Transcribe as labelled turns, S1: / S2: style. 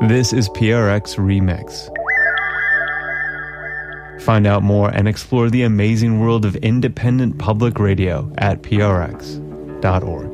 S1: This is PRX Remix. Find out more and explore the amazing world of independent public radio at prx.org.